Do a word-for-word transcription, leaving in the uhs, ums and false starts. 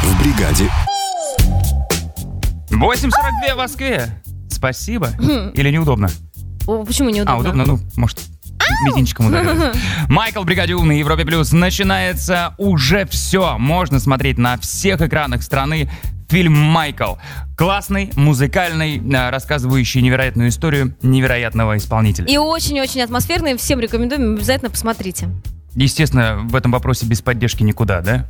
в бригаде. восемь сорок два в Москве. Спасибо. Или неудобно? О, почему неудобно? А, удобно, ну, может, мизинчиком ударил. Майкл, Бригаде У на Европе Плюс. Начинается уже все. Можно смотреть на всех экранах страны фильм «Майкл». Классный, музыкальный, рассказывающий невероятную историю невероятного исполнителя. И очень-очень атмосферный. Всем рекомендуем, обязательно посмотрите. Естественно, в этом вопросе без поддержки никуда, да?